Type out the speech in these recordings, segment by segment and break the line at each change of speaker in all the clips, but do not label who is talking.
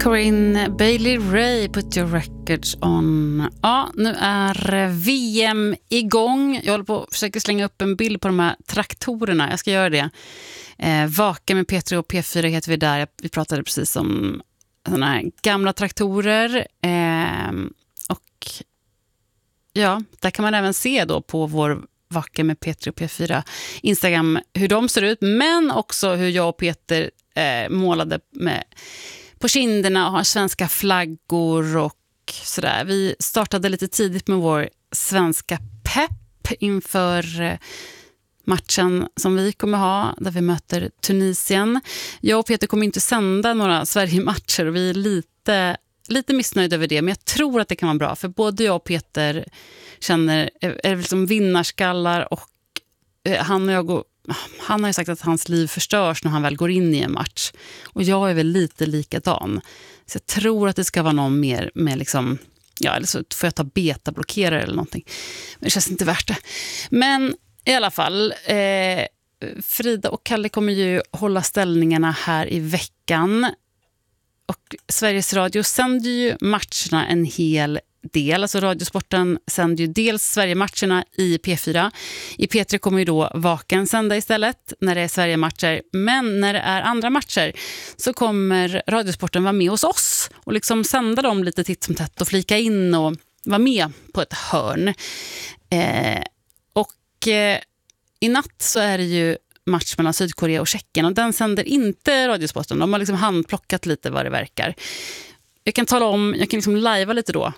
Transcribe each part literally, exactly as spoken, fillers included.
Corinne Bailey Rae, Put Your Records On. Ja, nu är V M igång. Jag håller på att försöka slänga upp en bild på de här traktorerna. Jag ska göra det. Eh, Vaka med P tre och P fyra heter vi där. Vi pratade precis om såna här gamla traktorer. Eh, och ja, där kan man även se då på vår Vaka med P tre och P fyra Instagram hur de ser ut. Men också hur jag och Peter eh, målade med på kinderna och har svenska flaggor och sådär. Vi startade lite tidigt med vår svenska pepp inför matchen som vi kommer ha där vi möter Tunisien. Jag och Peter kommer inte sända några Sverige-matcher och vi är lite, lite missnöjda över det. Men jag tror att det kan vara bra för både jag och Peter känner är liksom vinnarskallar och han och jag går Han har ju sagt att hans liv förstörs när han väl går in i en match. Och jag är väl lite likadan. Så jag tror att det ska vara någon mer med liksom, ja, eller så får jag ta betablockerare eller någonting. Men det känns inte värt det. Men i alla fall, eh, Frida och Kalle kommer ju hålla ställningarna här i veckan. Och Sveriges Radio sänder ju matcherna en hel del. Alltså Radiosporten sänder ju dels Sverige-matcherna i P fyra. I P tre kommer ju då Vaken sända istället när det är Sverige-matcher. Men när det är andra matcher så kommer Radiosporten vara med hos oss och liksom sända dem lite titt som tätt och flika in och vara med på ett hörn. Eh, och eh, i natt så är det ju match mellan Sydkorea och Tjeckien och den sänder inte Radiosporten. De har liksom handplockat lite vad det verkar. Jag kan tala om, jag kan liksom livea lite då.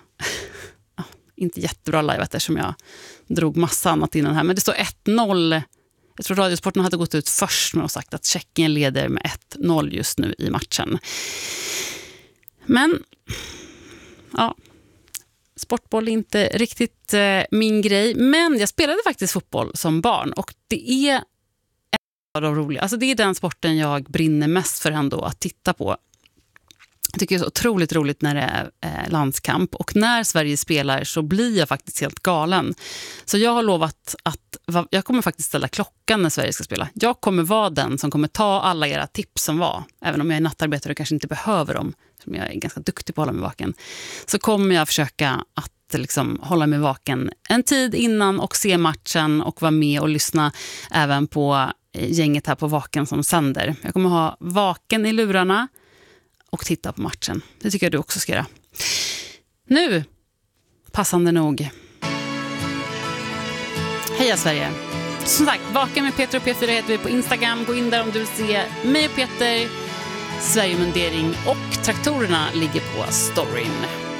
Inte jättebra live eftersom jag drog massa annat innan här. Men det står ett noll. Jag tror Radiosporten hade gått ut först med och sagt att Tjeckien leder med ett noll just nu i matchen. Men ja, sportboll är inte riktigt eh, min grej. Men jag spelade faktiskt fotboll som barn och det är en av de roliga. Alltså det är den sporten jag brinner mest för ändå att titta på. Jag tycker det är så otroligt roligt när det är eh, landskamp. Och när Sverige spelar så blir jag faktiskt helt galen. Så jag har lovat att va, jag kommer faktiskt ställa klockan när Sverige ska spela. Jag kommer vara den som kommer ta alla era tips som var. Även om jag är nattarbetare och kanske inte behöver dem. Som jag är ganska duktig på att hålla mig vaken. Så kommer jag försöka att liksom, hålla mig vaken en tid innan och se matchen. Och vara med och lyssna även på gänget här på Vaken som sänder. Jag kommer ha Vaken i lurarna. Och titta på matchen. Det tycker jag du också ska göra. Nu, passande nog. Heja Sverige. Som sagt, Vaken med Peter och P fyra heter vi på Instagram. Gå in där om du vill se mig och Peter, Sverigemundering och traktorerna ligger på storyn.